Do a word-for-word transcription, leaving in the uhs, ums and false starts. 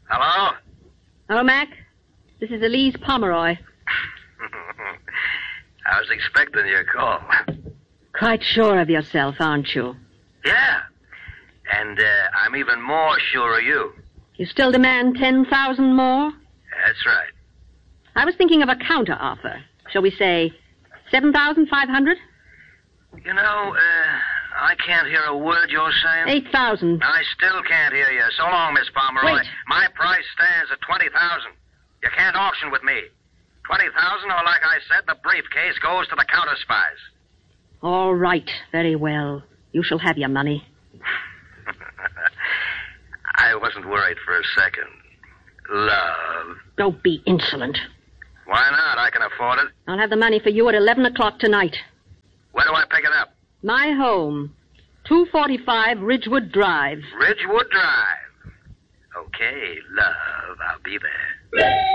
Hello? Hello, Mac. This is Elise Pomeroy. I was expecting your call. Quite sure of yourself, aren't you? Yeah. And uh, I'm even more sure of you. You still demand ten thousand more? That's right. I was thinking of a counter-offer. Shall we say seven thousand five hundred? You know, uh, I can't hear a word you're saying. eight thousand. I still can't hear you. So long, Miss Pomeroy. Wait. My price stands at twenty thousand. You can't auction with me. twenty thousand, or like I said, the briefcase goes to the counter spies. All right. Very well. You shall have your money. I wasn't worried for a second. Love. Don't be insolent. Why not? I can afford it. I'll have the money for you at eleven o'clock tonight. Where do I pick it up? My home. two forty-five Ridgewood Drive. Ridgewood Drive. Okay, love. I'll be there.